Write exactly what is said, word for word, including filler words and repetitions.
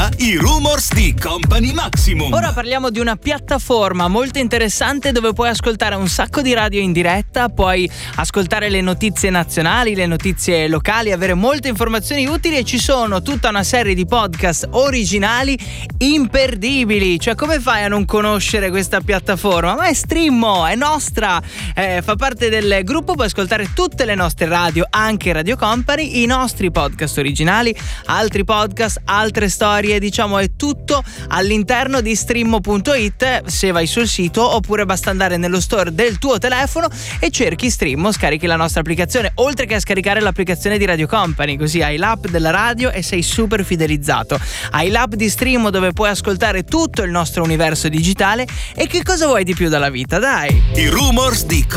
onda i Rumors di Company Maximum. Ora parliamo di una piattaforma molto interessante dove puoi ascoltare un sacco di radio in diretta, puoi ascoltare le notizie nazionali, le notizie locali, avere molte informazioni utili e ci sono tutta una serie di podcast originali imperdibili. Cioè, come fai a non conoscere questa piattaforma? Ma è Streammo, è nostra, eh, fa parte del gruppo, puoi ascoltare tutte le nostre radio, anche Radio Company, i nostri podcast originali, altri podcast, altre storie, diciamo è tutto all'interno di streammo punto it. Se vai sul sito, oppure basta andare nello store del tuo telefono e cerchi Streammo, scarichi la nostra applicazione, oltre che a scaricare l'applicazione di Radio Company, così hai l'app della radio e sei super fidelizzato. Hai l'app di Streammo dove puoi ascoltare tutto il nostro universo digitale. E che cosa vuoi di più dalla vita, dai? I Rumors di